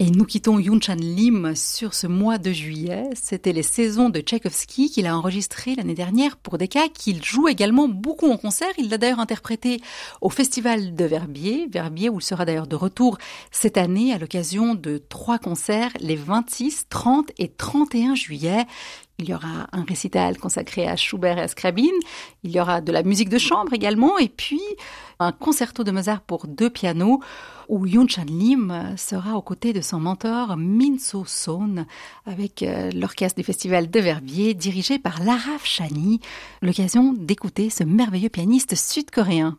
Et nous quittons Yoon-chan Lim sur ce mois de juillet. C'était les saisons de Tchaïkovski qu'il a enregistrées l'année dernière pour Decca, qu'il joue également beaucoup en concert. Il l'a d'ailleurs interprété au Festival de Verbier, où il sera d'ailleurs de retour cette année à l'occasion de 3 concerts les 26, 30 et 31 juillet. Il y aura un récital consacré à Schubert et à Scriabin. Il y aura de la musique de chambre également. Et puis, un concerto de Mozart pour 2 pianos où Yoon-chan Lim sera aux côtés de son mentor Min So-son avec l'orchestre du Festival de Verbier dirigé par Laraf Chani. L'occasion d'écouter ce merveilleux pianiste sud-coréen.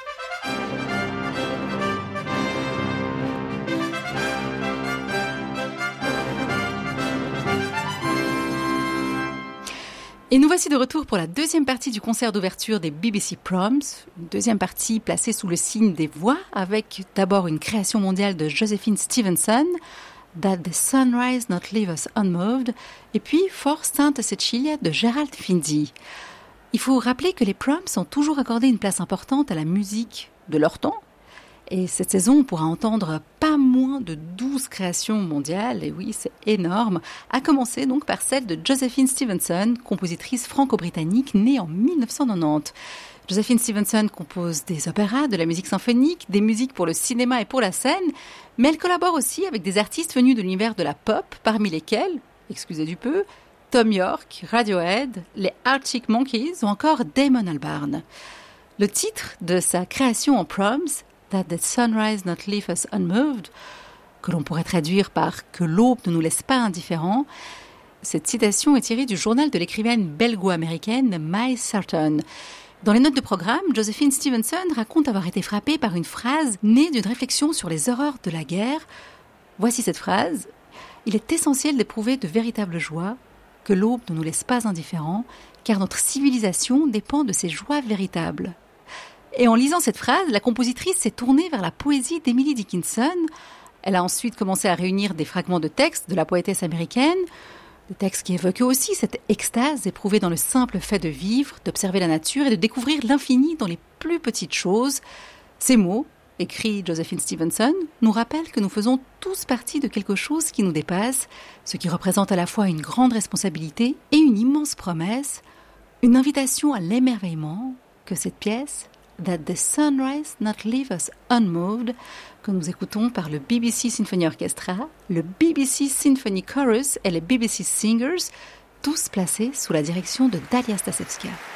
Et nous voici de retour pour la deuxième partie du concert d'ouverture des BBC Proms, une deuxième partie placée sous le signe des voix, avec d'abord une création mondiale de Josephine Stevenson, That the Sunrise Not Leave Us Unmoved, et puis For Sainte Cecilia de Gerald Finzi. Il faut rappeler que les Proms ont toujours accordé une place importante à la musique de leur temps, et cette saison, on pourra entendre pas moins de 12 créations mondiales, et oui, c'est énorme, à commencer donc par celle de Josephine Stevenson, compositrice franco-britannique née en 1990. Josephine Stevenson compose des opéras, de la musique symphonique, des musiques pour le cinéma et pour la scène, mais elle collabore aussi avec des artistes venus de l'univers de la pop, parmi lesquels, excusez du peu, Thom Yorke, Radiohead, les Arctic Monkeys ou encore Damon Albarn. Le titre de sa création en Proms, That the Sunrise Not Leave Us Unmoved, que l'on pourrait traduire par « Que l'aube ne nous laisse pas indifférents », cette citation est tirée du journal de l'écrivaine belgo-américaine Mai Sarton. Dans les notes de programme, Josephine Stevenson raconte avoir été frappée par une phrase née d'une réflexion sur les horreurs de la guerre. Voici cette phrase. « Il est essentiel d'éprouver de véritables joies, que l'aube ne nous laisse pas indifférents, car notre civilisation dépend de ces joies véritables. » Et en lisant cette phrase, la compositrice s'est tournée vers la poésie d'Emily Dickinson. Elle a ensuite commencé à réunir des fragments de textes de la poétesse américaine, des textes qui évoquaient aussi cette extase éprouvée dans le simple fait de vivre, d'observer la nature et de découvrir l'infini dans les plus petites choses. Ces mots, écrit Josephine Stevenson, nous rappellent que nous faisons tous partie de quelque chose qui nous dépasse, ce qui représente à la fois une grande responsabilité et une immense promesse, une invitation à l'émerveillement que cette pièce, That the Sunrise Not Leave Us Unmoved, que nous écoutons par le BBC Symphony Orchestra, le BBC Symphony Chorus et les BBC Singers, tous placés sous la direction de Dalia Stasevska.